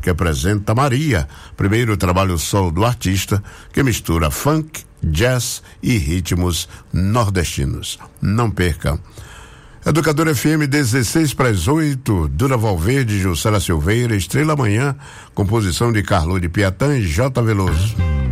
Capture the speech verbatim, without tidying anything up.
que apresenta Maria, primeiro trabalho solo do artista, que mistura funk, jazz e ritmos nordestinos. Não perca. Educador F M dezesseis para as oito, Dura Valverde, Jussara Silveira, Estrela Amanhã, composição de Carlo de Piatã e J. Veloso.